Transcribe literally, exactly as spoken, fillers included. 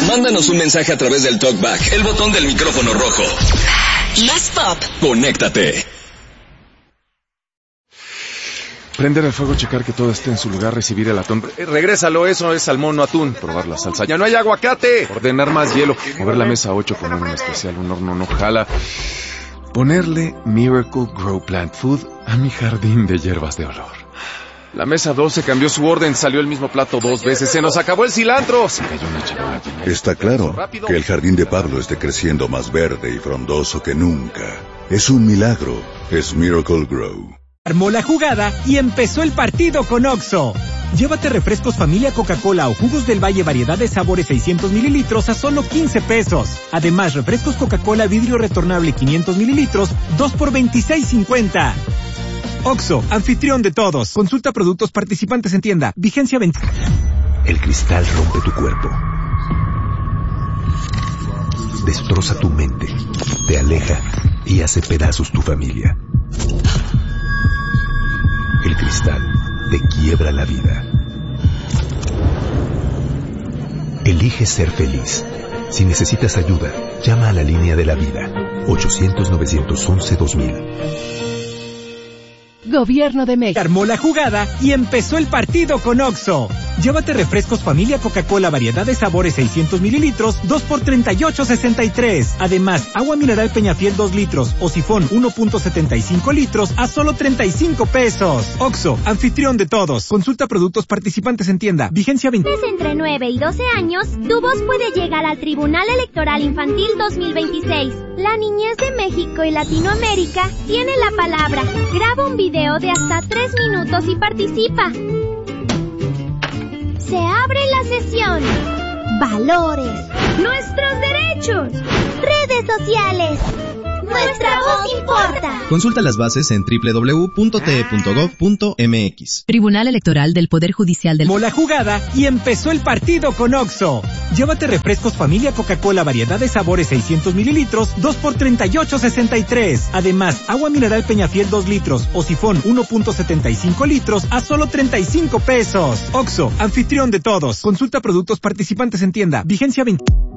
Mándanos un mensaje a través del TalkBack, el botón del micrófono rojo. Más pop. Conéctate. Prender el fuego, checar que todo esté en su lugar, recibir el atún. Eh, regrésalo, eso es salmón, no atún. Probar la salsa. ¡Ya no hay aguacate! Ordenar más hielo. Mover la mesa ocho, poner un especial, un horno no jala. Ponerle Miracle Grow Plant Food a mi jardín de hierbas de olor. La mesa doce cambió su orden, salió el mismo plato dos veces. ¡Se nos acabó el cilantro! Se cayó una charola llena de... Está claro que el jardín de Pablo esté creciendo más verde y frondoso que nunca. Es un milagro. Es Miracle Grow. Armó la jugada y empezó el partido con Oxxo. Llévate refrescos familia Coca-Cola o jugos del Valle variedad de sabores seiscientos mililitros a solo quince pesos. Además, refrescos Coca-Cola vidrio retornable quinientos mililitros, dos por veintiséis cincuenta. Oxxo, anfitrión de todos. Consulta productos participantes en tienda. Vigencia veinte. El cristal rompe tu cuerpo. Destroza tu mente. Te aleja y hace pedazos tu familia. El cristal te quiebra la vida. Elige ser feliz. Si necesitas ayuda, llama a la línea de la vida. ochocientos, novecientos once, dos mil. Gobierno de México. Armó la jugada y empezó el partido con Oxxo. Llévate refrescos familia Coca-Cola variedad de sabores seiscientos mililitros, dos por treinta y ocho sesenta y tres. Además, agua mineral Peñafiel dos litros o sifón uno punto setenta y cinco litros a solo treinta y cinco pesos. Oxxo, anfitrión de todos. Consulta productos participantes en tienda. Vigencia veinte. Entre nueve y doce años, tu voz puede llegar al Tribunal Electoral Infantil dos mil veintiséis. La niñez de México y Latinoamérica tiene la palabra. Graba un video de hasta tres minutos y participa. Se abre la sesión. Valores. Nuestros derechos. Redes sociales. Nuestra voz importa. Consulta las bases en doble u doble u doble u punto t e punto gov punto m x. Tribunal Electoral del Poder Judicial del... Armó la jugada y empezó el partido con Oxxo. Llévate refrescos familia Coca-Cola variedad de sabores seiscientos mililitros, dos por treinta y ocho sesenta y tres. Además, agua mineral Peñafiel dos litros o sifón uno punto setenta y cinco litros a solo treinta y cinco pesos. Oxxo, anfitrión de todos. Consulta productos participantes en tienda. Vigencia veinte.